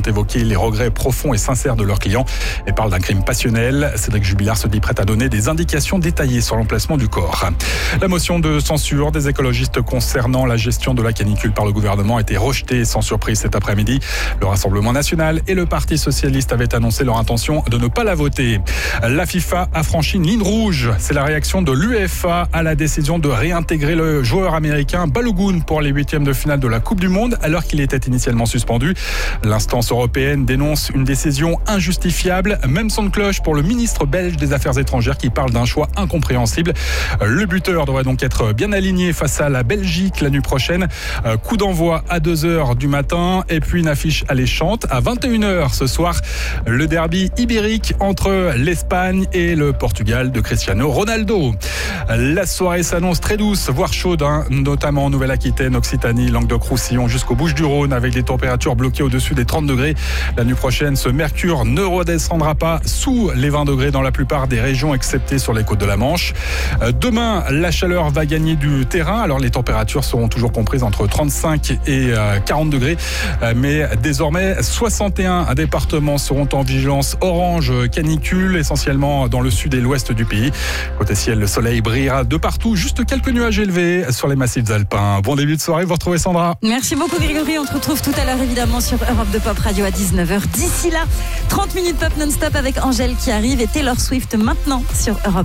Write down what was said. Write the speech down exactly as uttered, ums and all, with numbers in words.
évoqué les regrets profonds et sincères de leurs clients et parlent d'un crime passionnel. Cédric Jubilard se dit prêt à donner des indications détaillées sur l'emplacement du corps. La motion de censure des écologistes concernant la gestion de la canicule par le gouvernement a été rejetée sans surprise cet après-midi. Le Rassemblement national et le Parti socialiste avaient annoncé leur intention de ne pas la voter. La FIFA a franchi une ligne rouge. C'est la réaction de l'UEFA à la décision de réintégrer le joueur américain Balogun pour les huitièmes de finale de la Coupe du Monde alors qu'il était initialement suspendu. L'instance européenne dénonce une décision injustifiable. Même son de cloche pour le ministre belge des Affaires étrangères qui parle d'un choix incompréhensible. Le buteur devrait donc être bien aligné face à la Belgique la nuit prochaine. Coup d'envoi à deux heures du matin et puis une affiche alléchante à vingt et une heures ce soir. Le derby ibérique entre l'Espagne et le Portugal de Cristiano Ronaldo. La soirée s'annonce très douce, voire chaude, hein, notamment en Nouvelle-Aquitaine, Occitanie, Languedoc-Roussillon jusqu'aux Bouches-du-Rhône avec des températures bloquées au-dessus des trente degrés. La nuit prochaine, ce mercure ne redescendra pas sous les vingt degrés dans la plupart des régions excepté sur les côtes de la Manche. Demain, la chaleur va gagner du terrain. Alors les températures seront toujours comprises entre trente-cinq et quarante degrés. Mais désormais, soixante et un départements seront en vigilance orange canicule, essentiellement dans le sud et l'ouest du pays. Côté ciel, le soleil brillera de partout. Juste quelques nuages élevés sur les massifs alpins. Bon début de soirée, vous retrouvez Sandra. Merci beaucoup Grégory. On te retrouve tout à l'heure évidemment sur Europe deux Pop Radio à dix-neuf heures. D'ici là, trente minutes pop non-stop avec Angèle qui arrive et Taylor Swift maintenant sur Europe.